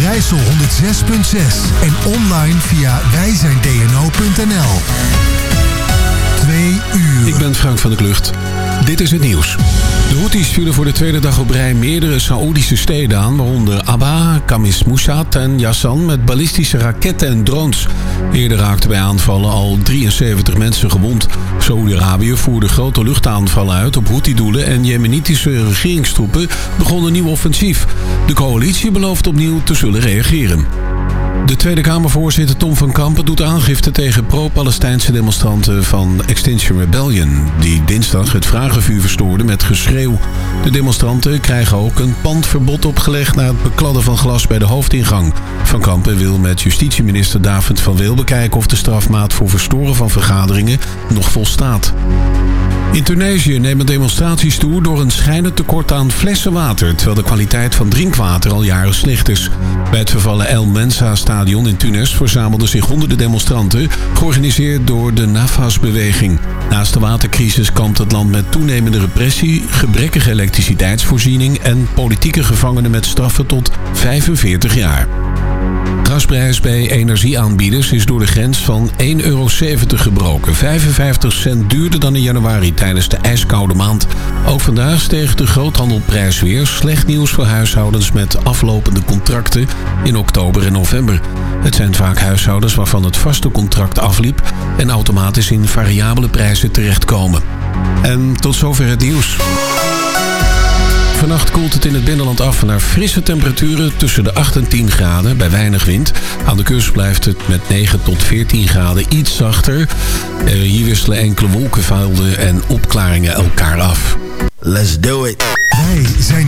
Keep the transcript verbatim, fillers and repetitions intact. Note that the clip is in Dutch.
Overijssel honderd zes punt zes en online via wij zijn d n o punt n l. Twee uur. Ik ben Frank van der Klucht. Dit is het nieuws. De Houthis vielen voor de tweede dag op rij meerdere Saoedische steden aan, waaronder Abha, Khamis Mushat en Yassan, met ballistische raketten en drones. Eerder raakten bij aanvallen al drieënzeventig mensen gewond. Saoedi-Arabië voerde grote luchtaanvallen uit op Houthi-doelen en Jemenitische regeringstroepen begonnen een nieuw offensief. De coalitie belooft opnieuw te zullen reageren. De Tweede Kamervoorzitter Tom van Kampen doet aangifte tegen pro-Palestijnse demonstranten van Extinction Rebellion, die dinsdag het vragenvuur verstoorden met geschreeuw. De demonstranten krijgen ook een pandverbod opgelegd na het bekladden van glas bij de hoofdingang. Van Kampen wil met justitieminister David van Weel bekijken of de strafmaat voor verstoren van vergaderingen nog volstaat. In Tunesië nemen demonstraties toe door een schijnend tekort aan flessen water, terwijl de kwaliteit van drinkwater al jaren slecht is. Bij het vervallen El Mensa-stadion in Tunis verzamelden zich honderden demonstranten, georganiseerd door de Nafas-beweging. Naast de watercrisis kampt het land met toenemende repressie, gebrekkige elektriciteitsvoorziening en politieke gevangenen met straffen tot vijfenveertig jaar. De gasprijs bij energieaanbieders is door de grens van één euro zeventig gebroken. vijfenvijftig cent duurder dan in januari tijdens de ijskoude maand. Ook vandaag steeg de groothandelprijs weer. Slecht nieuws voor huishoudens met aflopende contracten in oktober en november. Het zijn vaak huishoudens waarvan het vaste contract afliep en automatisch in variabele prijzen terechtkomen. En tot zover het nieuws. Vannacht koelt het in het binnenland af naar frisse temperaturen tussen de acht en tien graden bij weinig wind. Aan de kust blijft het met negen tot veertien graden iets zachter. Hier wisselen enkele wolkenvelden en opklaringen elkaar af. Let's do it. Wij zijn